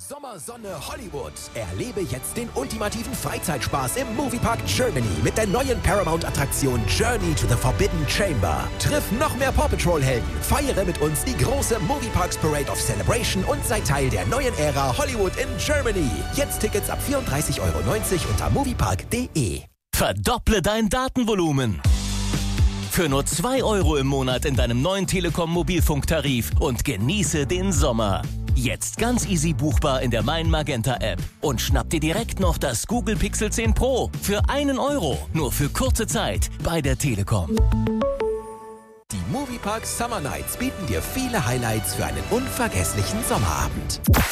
Sommersonne Hollywood. Erlebe jetzt den ultimativen Freizeitspaß im Moviepark Germany mit der neuen Paramount-Attraktion Journey to the Forbidden Chamber. Triff noch mehr Paw Patrol-Helden, feiere mit uns die große Movieparks Parade of Celebration und sei Teil der neuen Ära Hollywood in Germany. Jetzt Tickets ab 34,90 € unter moviepark.de. Verdopple dein Datenvolumen. Für nur 2 € im Monat in deinem neuen Telekom-Mobilfunktarif und genieße den Sommer. Jetzt ganz easy buchbar in der Mein Magenta App. Und schnapp dir direkt noch das Google Pixel 10 Pro für 1 €. Nur für kurze Zeit bei der Telekom. Die Moviepark Summer Nights bieten dir viele Highlights für einen unvergesslichen Sommerabend.